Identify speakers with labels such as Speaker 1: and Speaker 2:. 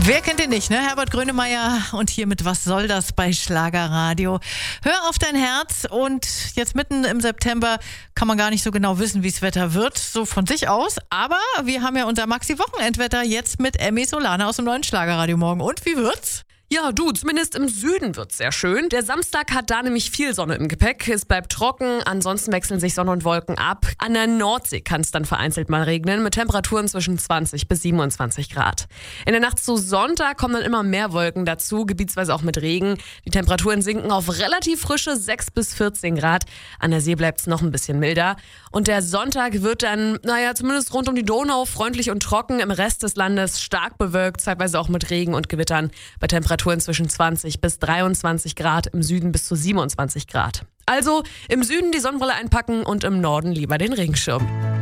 Speaker 1: Wer kennt ihn nicht, ne? Herbert Grönemeyer und hier mit Was soll das bei Schlagerradio. Hör auf dein Herz und jetzt mitten im September kann man gar nicht so genau wissen, wie das Wetter wird, so von sich aus. Aber wir haben ja unser Maxi-Wochenendwetter jetzt mit Emmy Solana aus dem neuen Schlagerradio morgen. Und wie wird's?
Speaker 2: Ja, du, zumindest im Süden wird's sehr schön. Der Samstag hat da nämlich viel Sonne im Gepäck. Es bleibt trocken, ansonsten wechseln sich Sonne und Wolken ab. An der Nordsee kann es dann vereinzelt mal regnen, mit Temperaturen zwischen 20 bis 27 Grad. In der Nacht zu Sonntag kommen dann immer mehr Wolken dazu, gebietsweise auch mit Regen. Die Temperaturen sinken auf relativ frische 6 bis 14 Grad. An der See bleibt's noch ein bisschen milder. Und der Sonntag wird dann, zumindest rund um die Donau freundlich und trocken. Im Rest des Landes stark bewölkt, zeitweise auch mit Regen und Gewittern. Bei Temperaturen zwischen 20 bis 23 Grad, im Süden bis zu 27 Grad. Also im Süden die Sonnenbrille einpacken und im Norden lieber den Regenschirm.